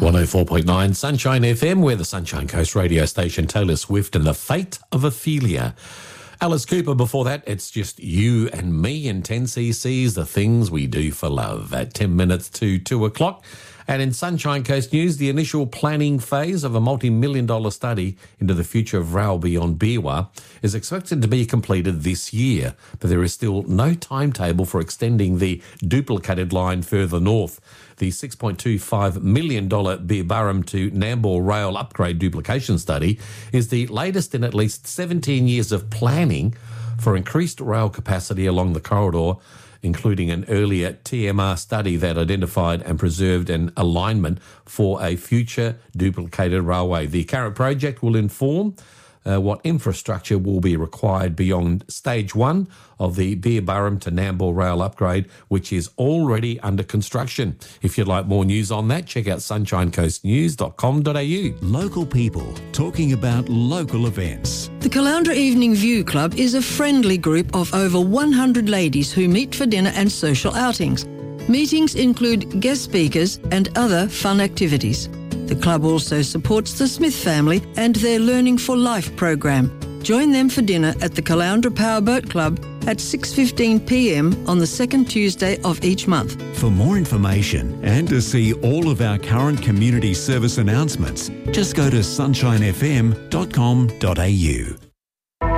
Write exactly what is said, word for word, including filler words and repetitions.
one oh four point nine Sunshine F M. We're the Sunshine Coast radio station. Taylor Swift and the Fate of Ophelia. Alice Cooper before that. It's just you and me and ten C C's, the things we do for love, at ten minutes to two o'clock. And in Sunshine Coast News, the initial planning phase of a multi-million dollar study into the future of rail beyond Beerwah is expected to be completed this year, but there is still no timetable for extending the duplicated line further north. The six point two five million dollars Beerburrum to Nambour rail upgrade duplication study is the latest in at least seventeen years of planning for increased rail capacity along the corridor, including an earlier T M R study that identified and preserved an alignment for a future duplicated railway. The current project will inform uh, what infrastructure will be required beyond stage one of the Beerburrum to Nambour rail upgrade, which is already under construction. If you'd like more news on that, check out sunshine coast news dot com dot a u. Local people talking about local events. The Caloundra Evening View Club is a friendly group of over one hundred ladies who meet for dinner and social outings. Meetings include guest speakers and other fun activities. The club also supports the Smith family and their Learning for Life program. Join them for dinner at the Caloundra Powerboat Club at six fifteen p m on the second Tuesday of each month. For more information and to see all of our current community service announcements, just go to sunshine f m dot com dot a u.